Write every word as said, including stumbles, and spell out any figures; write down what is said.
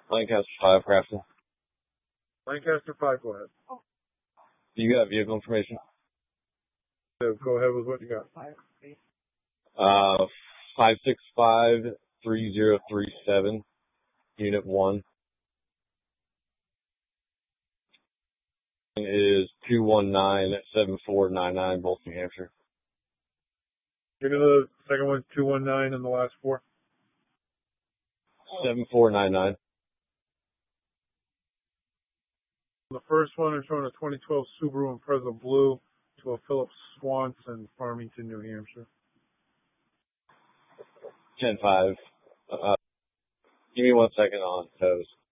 Lancaster five, Crafton. Lancaster five, go ahead. You got vehicle information? So go ahead with what you got. Uh, five six five three zero three seven, Unit one. Is two one nine seven four nine nine, Bolt, New Hampshire. Give me the second one, two one nine, and the last four. seven four nine nine. The first one is showing a twenty twelve Subaru Impreza Blue to a Phillips Swanson, Farmington, New Hampshire. ten five. Uh, give me one second on toes.